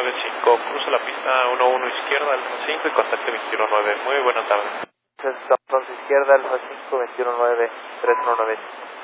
2195, cruza la pista 11 izquierda, Alfa 5 y contacte 219. Muy buena tarde. Entonces, izquierda, Alfa 5, 219, 319.